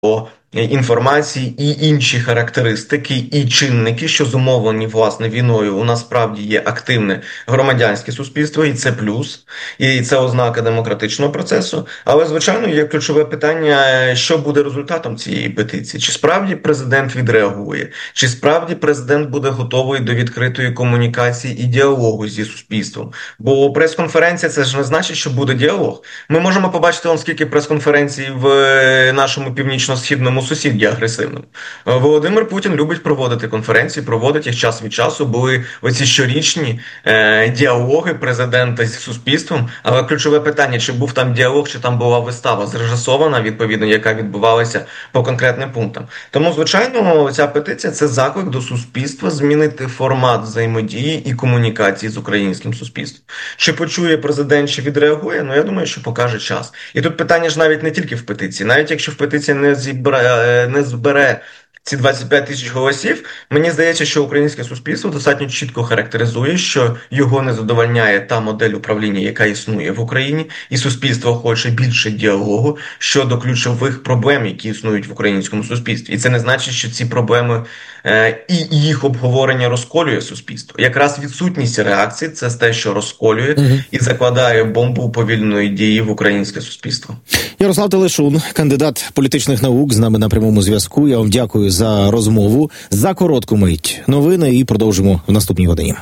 інформації і інші характеристики і чинники, що зумовлені, власне, війною. У нас справді є активне громадянське суспільство, і це плюс, і це ознака демократичного процесу. Але, звичайно, є ключове питання, що буде результатом цієї петиції. Чи справді президент відреагує? Чи справді президент буде готовий до відкритої комунікації і діалогу зі суспільством? Бо прес-конференція – це ж не значить, що буде діалог. Ми можемо побачити, скільки прес-конференцій в нашому північно-східному сусіді агресивному. Володимир Путін любить проводити конференції, проводить їх час від часу. Були оці щорічні діалоги президента зі суспільством. Але ключове питання, чи був там діалог, чи там була вистава зрежисована, відповідно, яка відбувалася по конкретним пунктам. Тому, звичайно, ця петиція – це заклик до суспільства змінити формат взаємодії і комунікації з українським суспільством. Чи почує президент, чи відреагує? Ну, я думаю, що покаже час. І тут питання ж навіть не тільки в петиції. Навіть якщо в петиції не збере ці 25 тисяч голосів, мені здається, що українське суспільство достатньо чітко характеризує, що його не задовольняє та модель управління, яка існує в Україні, і суспільство хоче більше діалогу щодо ключових проблем, які існують в українському суспільстві. І це не значить, що ці проблеми і їх обговорення розколює суспільство. Якраз відсутність реакції – це те, що розколює і закладає бомбу повільної дії в українське суспільство. Ярослав Телешун, кандидат політичних наук, з нами на прямому зв'язку. Я вам дякую за розмову. За коротку мить новини і продовжимо в наступній годині.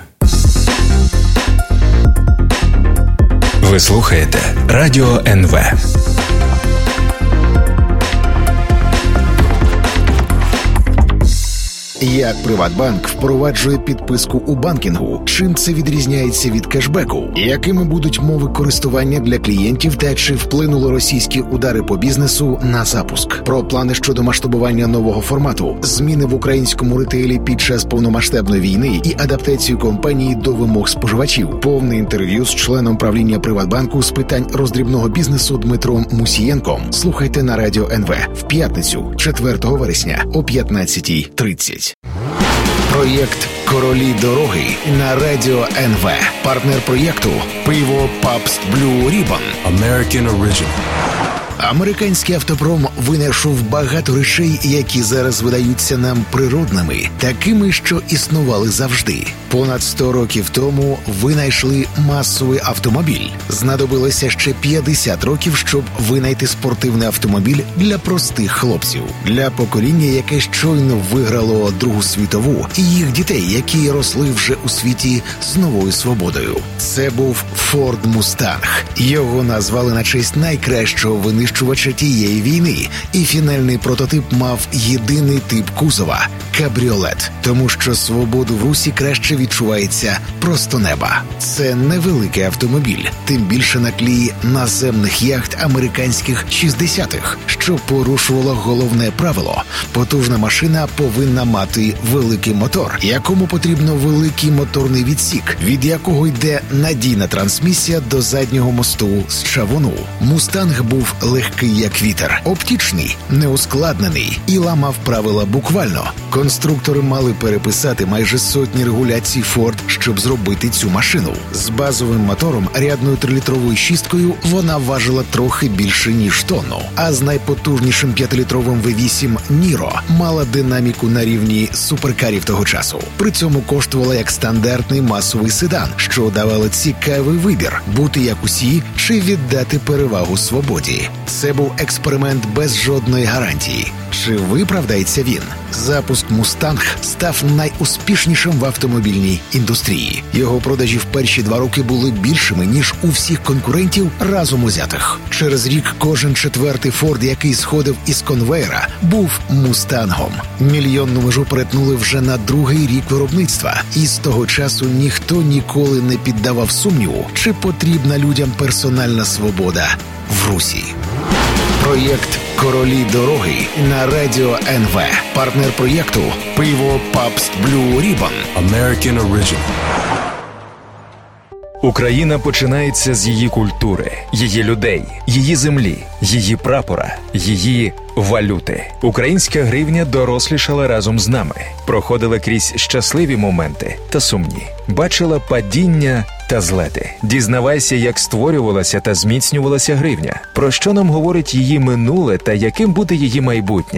Ви слухаєте Радіо НВ. Як Приватбанк впроваджує підписку у банкінгу? Чим це відрізняється від кешбеку? Якими будуть мови користування для клієнтів та чи вплинули російські удари по бізнесу на запуск? Про плани щодо масштабування нового формату, зміни в українському ретейлі під час повномасштабної війни і адаптацію компанії до вимог споживачів. Повне інтерв'ю з членом правління Приватбанку з питань роздрібного бізнесу Дмитром Мусієнком. Слухайте на Радіо НВ в п'ятницю, 4 вересня о 15:30. Проєкт «Королі дороги» на Радіо НВ. Партнер проєкту «Пиво Пабст Блю Рібон». American Original. Американський автопром винайшов багато речей, які зараз видаються нам природними, такими, що існували завжди. Понад 100 років тому винайшли масовий автомобіль. Знадобилося ще 50 років, щоб винайти спортивний автомобіль для простих хлопців. Для покоління, яке щойно виграло Другу світову, і їх дітей, які росли вже у світі з новою свободою. Це був Ford Mustang. Його назвали на честь найкращого винищувача тієї війни. І фінальний прототип мав єдиний тип кузова – кабріолет. Тому що свободу в русі краще відчувається просто неба. Це невеликий автомобіль, тим більше на тлі наземних яхт американських 60-х, що порушувало головне правило – потужна машина повинна мати великий мотор, якому потрібно великий моторний відсік, від якого йде надійна трансмісія до заднього мосту з чавуну. «Мустанг» був легкий як вітер, оптічний, неускладнений і ламав правила буквально. Конструктори мали переписати майже сотні регуляцій Ford, щоб зробити цю машину. З базовим мотором, рядною 3-літровою шісткою, вона важила трохи більше, ніж тонну. А з найпотужнішим 5-літровим V8 Niro мала динаміку на рівні суперкарів того часу. При цьому коштувала як стандартний масовий седан, що давало цікавий вибір – бути як усі чи віддати перевагу свободі. Це був експеримент без жодної гарантії. Чи виправдається він? Запуск «Мустанг» став найуспішнішим в автомобільній індустрії. Його продажі в перші 2 роки були більшими, ніж у всіх конкурентів разом узятих. Через рік кожен 4-й «Форд», який сходив із конвейера, був «Мустангом». Мільйонну межу перетнули вже на 2-й рік виробництва. І з того часу ніхто ніколи не піддавав сумніву, чи потрібна людям персональна свобода в Русі. Проєкт «Королі дороги» на Радіо НВ. Партнер проєкту «Пиво Пабст Блю Рібон». American Original. Україна починається з її культури, її людей, її землі, її прапора, її валюти. Українська гривня дорослішала разом з нами, проходила крізь щасливі моменти та сумні, бачила падіння та злети. Дізнавайся, як створювалася та зміцнювалася гривня, про що нам говорить її минуле та яким буде її майбутнє.